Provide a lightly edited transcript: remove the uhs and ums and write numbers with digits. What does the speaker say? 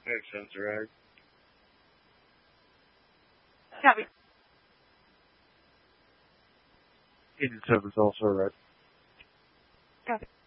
Makes sense, right? Copy. Agent 7's also right. Copy.